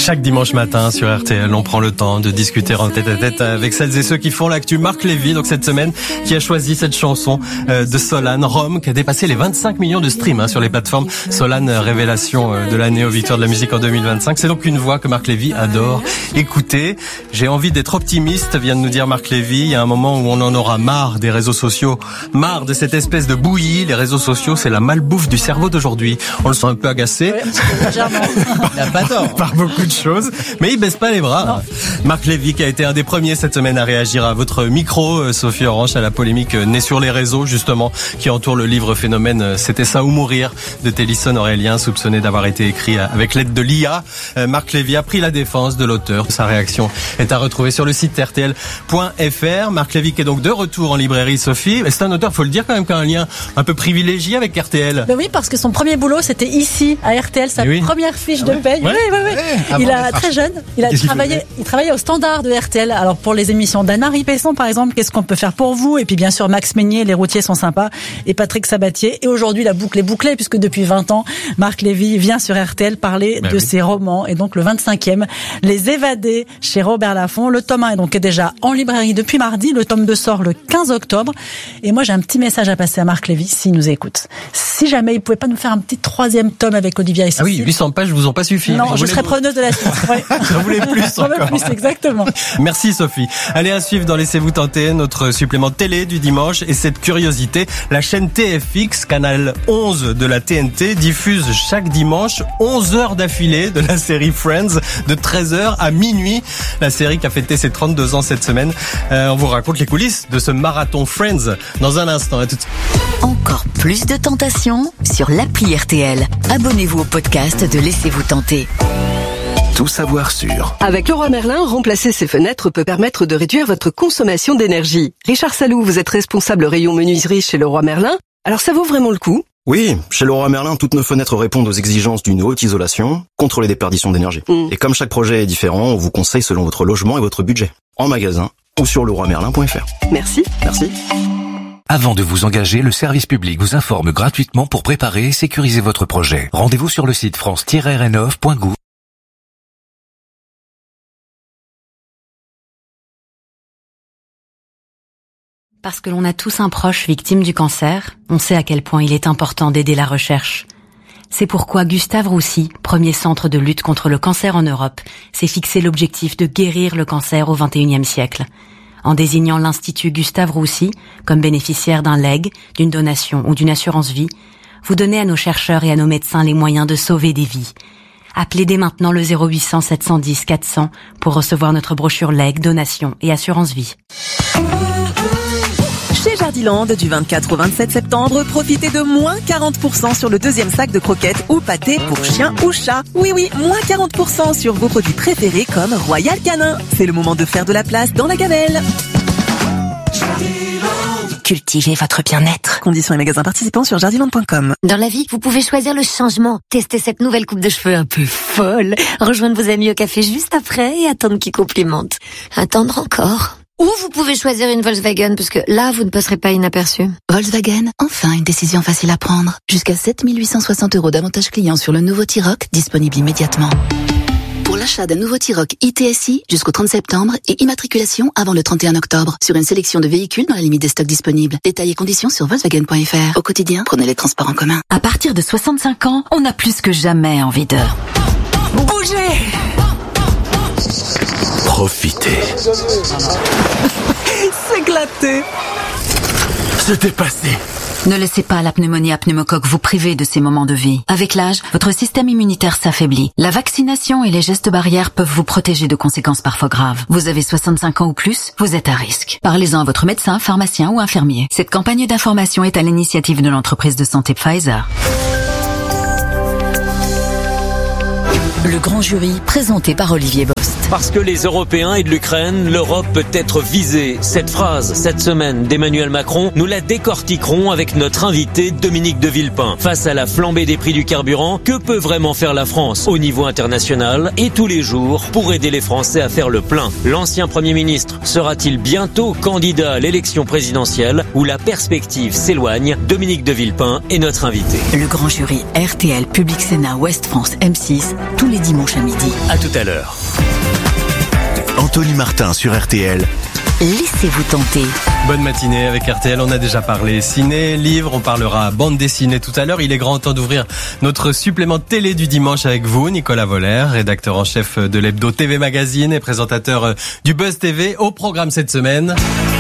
Chaque dimanche matin sur RTL, on prend le temps de discuter en tête-à-tête avec celles et ceux qui font l'actu. Marc Lévy, donc cette semaine, qui a choisi cette chanson de Solane, Rome, qui a dépassé les 25 millions de streams sur les plateformes. Solane, révélation de l'année aux Victoires de la musique en 2025. C'est donc une voix que Marc Lévy adore écouter. J'ai envie d'être optimiste, vient de nous dire Marc Lévy. Il y a un moment où on en aura marre des réseaux sociaux, marre de cette espèce de bouillie. Les réseaux sociaux, c'est la malbouffe du cerveau d'aujourd'hui. On le sent un peu agacé. Il n'a pas tort. Par beaucoup de choses, mais il baisse pas les bras. Non. Marc Lévy qui a été un des premiers cette semaine à réagir à votre micro, Sophie Orange, à la polémique née sur les réseaux justement qui entoure le livre phénomène C'était ça ou mourir de Télisson Aurélien, soupçonné d'avoir été écrit avec l'aide de l'IA. Marc Lévy a pris la défense de l'auteur. Sa réaction est à retrouver sur le site rtl.fr. Marc Lévy qui est donc de retour en librairie, Sophie. C'est un auteur, faut le dire quand même, qui a un lien un peu privilégié avec RTL. Ben oui, parce que son premier boulot c'était ici à RTL, sa première fiche de paye. Ouais. Oui. Il a très jeune, il travaillait au standard de RTL. Alors pour les émissions d'Anne-Marie Pesson par exemple, qu'est-ce qu'on peut faire pour vous? Et puis bien sûr Max Meignier, les routiers sont sympas, et Patrick Sabatier. Et aujourd'hui la boucle est bouclée puisque depuis 20 ans, Marc Lévy vient sur RTL parler de ses romans. Et donc le 25e, Les Évadés chez Robert Laffont. Le tome 1 est donc déjà en librairie depuis mardi. Le tome 2 sort le 15 octobre. Et moi j'ai un petit message à passer à Marc Lévy s'il nous écoute. Si jamais il pouvait pas nous faire un petit 3e tome avec Olivia et Cécile. Ah oui, 800 pages vous ont pas suffi. Non, je serais preneuse de la suite. Ouais. J'en voulais plus encore. J'en veux plus, exactement. Merci Sophie. Allez, à suivre dans Laissez-vous tenter, notre supplément télé du dimanche. Et cette curiosité, la chaîne TFX, canal 11 de la TNT, diffuse chaque dimanche 11 heures d'affilée de la série Friends, de 13h à minuit. La série qui a fêté ses 32 ans cette semaine. On vous raconte les coulisses de ce marathon Friends dans un instant. À tout de suite. Encore plus de tentations sur l'appli RTL. Abonnez-vous au podcast de Laissez-vous tenter. Tout savoir sur. Avec Leroy Merlin, remplacer ses fenêtres peut permettre de réduire votre consommation d'énergie. Richard Salou, vous êtes responsable rayon menuiserie chez Leroy Merlin. Alors ça vaut vraiment le coup? Oui, chez Leroy Merlin, toutes nos fenêtres répondent aux exigences d'une haute isolation, contre les déperditions d'énergie. Et comme chaque projet est différent, on vous conseille selon votre logement et votre budget. En magasin ou sur leroymerlin.fr. Merci. Merci. Avant de vous engager, le service public vous informe gratuitement pour préparer et sécuriser votre projet. Rendez-vous sur le site france-rnov.gouv. Parce que l'on a tous un proche victime du cancer, on sait à quel point il est important d'aider la recherche. C'est pourquoi Gustave Roussy, premier centre de lutte contre le cancer en Europe, s'est fixé l'objectif de guérir le cancer au XXIe siècle. En désignant l'Institut Gustave Roussy comme bénéficiaire d'un legs, d'une donation ou d'une assurance vie, vous donnez à nos chercheurs et à nos médecins les moyens de sauver des vies. Appelez dès maintenant le 0800 710 400 pour recevoir notre brochure legs, donation et assurance vie. Chez Jardiland, du 24 au 27 septembre, profitez de moins 40% sur le deuxième sac de croquettes ou pâtés pour chien ou chat. Oui, moins 40% sur vos produits préférés comme Royal Canin. C'est le moment de faire de la place dans la gamelle. Cultivez votre bien-être. Conditions et magasins participants sur jardiland.com. Dans la vie, vous pouvez choisir le changement. Tester cette nouvelle coupe de cheveux un peu folle. Rejoindre vos amis au café juste après et attendre qu'ils complimentent. Attendre encore. Ou vous pouvez choisir une Volkswagen, parce que là, vous ne passerez pas inaperçu. Volkswagen, enfin une décision facile à prendre. Jusqu'à 7 860 € d'avantages clients sur le nouveau T-Roc, disponible immédiatement. Pour l'achat d'un nouveau T-Roc ITSI jusqu'au 30 septembre et immatriculation avant le 31 octobre sur une sélection de véhicules dans la limite des stocks disponibles. Détails et conditions sur Volkswagen.fr. Au quotidien, prenez les transports en commun. À partir de 65 ans, on a plus que jamais envie de bouger. Profitez. S'éclater. Se dépasser. Ne laissez pas la pneumonie à pneumocoque vous priver de ces moments de vie. Avec l'âge, votre système immunitaire s'affaiblit. La vaccination et les gestes barrières peuvent vous protéger de conséquences parfois graves. Vous avez 65 ans ou plus, vous êtes à risque. Parlez-en à votre médecin, pharmacien ou infirmier. Cette campagne d'information est à l'initiative de l'entreprise de santé Pfizer. Le grand jury, présenté par Olivier Bost. Parce que les Européens aident l'Ukraine, l'Europe peut être visée. Cette phrase, cette semaine, d'Emmanuel Macron, nous la décortiquerons avec notre invité Dominique de Villepin. Face à la flambée des prix du carburant, que peut vraiment faire la France au niveau international et tous les jours pour aider les Français à faire le plein? L'ancien Premier ministre sera-t-il bientôt candidat à l'élection présidentielle où la perspective s'éloigne? Dominique de Villepin est notre invité. Le grand jury RTL Public Sénat Ouest France M6, tous les dimanches à midi. À tout à l'heure. Anthony Martin sur RTL. Laissez-vous tenter. Bonne matinée avec RTL, on a déjà parlé ciné, livre, on parlera bande dessinée tout à l'heure. Il est grand temps d'ouvrir notre supplément télé du dimanche avec vous, Nicolas Voller, rédacteur en chef de l'hebdo TV Magazine et présentateur du Buzz TV. Au programme cette semaine...